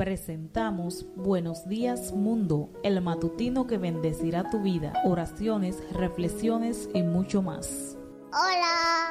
Presentamos Buenos Días Mundo, el matutino que bendecirá tu vida, oraciones, reflexiones y mucho más. Hola.